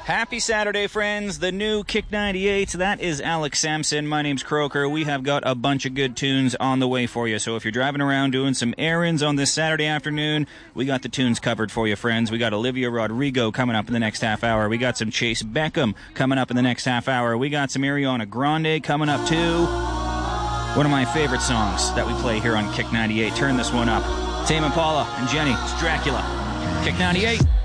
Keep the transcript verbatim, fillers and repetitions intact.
Happy Saturday, friends. The new Kick ninety-eight. That is Alex Sampson. My name's Croker. We have got a bunch of good tunes on the way for you. So if you're driving around doing some errands on this Saturday afternoon, we got the tunes covered for you, friends. We got Olivia Rodrigo coming up in the next half hour. We got some Chase Beckham coming up in the next half hour. We got some Ariana Grande coming up, too. One of my favorite songs that we play here on Kick ninety-eight. Turn this one up. Tame Impala and Jenny. It's Dracula. Kick ninety-eight.